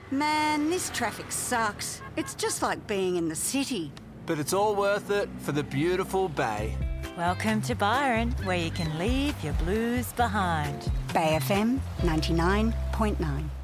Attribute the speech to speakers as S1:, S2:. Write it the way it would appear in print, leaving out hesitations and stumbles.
S1: Man, this traffic sucks. It's just like being in the city.
S2: But it's all worth it for the beautiful bay.
S3: Welcome to Byron, where you can leave your blues behind.
S1: Bay FM 99.9.